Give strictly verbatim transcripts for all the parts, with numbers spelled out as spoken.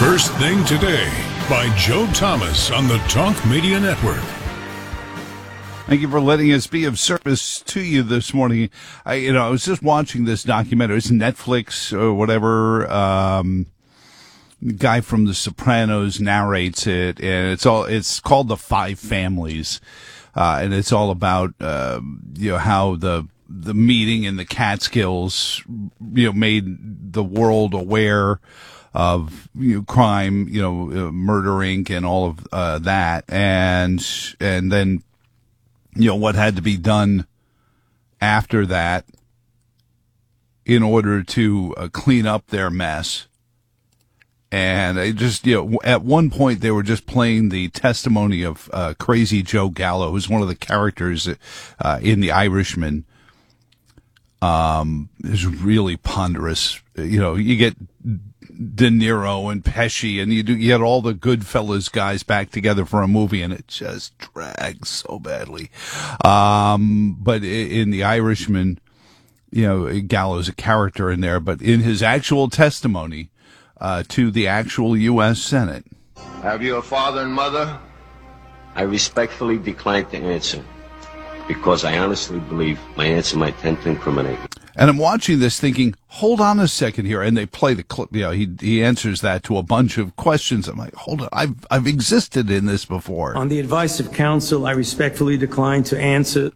First Thing Today by Joe Thomas on the Talk Media Network. Thank you for letting us be of service to you this morning. I, you know, I was just watching this documentary. It's Netflix or whatever. Um, the guy from The Sopranos narrates it, and it's all. It's called The Five Families, uh, and it's all about uh, you know how the the meeting in the Catskills, you know, made the world aware of you know, crime, you know, uh, Murder Incorporated, and all of uh, that, and and then. You know, what had to be done after that in order to uh, clean up their mess. And I just, you know, at one point they were just playing the testimony of uh, Crazy Joe Gallo, who's one of the characters uh, in The Irishman. Um, is really ponderous. You know, you get De Niro and Pesci, and you do you get all the Goodfellas guys back together for a movie, and it just drags so badly. Um, but in The Irishman, you know, Gallo's a character in there, but in his actual testimony uh, to the actual U S Senate. Have you a father and mother? I respectfully decline to answer, because I honestly believe my answer might tend to incriminate me. And I'm watching this thinking, hold on a second here. And they play the clip, you know, he, he answers that to a bunch of questions. I'm like, hold on, I've, I've existed in this before. On the advice of counsel, I respectfully decline to answer.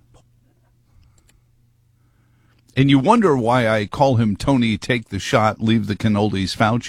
And you wonder why I call him Tony Take the Shot, Leave the Cannolis Fauci.